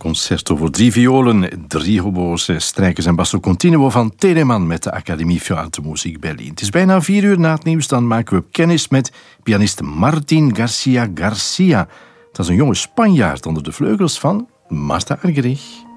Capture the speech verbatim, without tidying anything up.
concerto voor drie violen, drie hobo's, strijkers en basso continuo van Telemann met de Academie für Alte Musik Berlin. Het is bijna vier uur na het nieuws, dan maken we kennis met pianist Martin Garcia Garcia. Dat is een jonge Spanjaard onder de vleugels van Marta Argerich.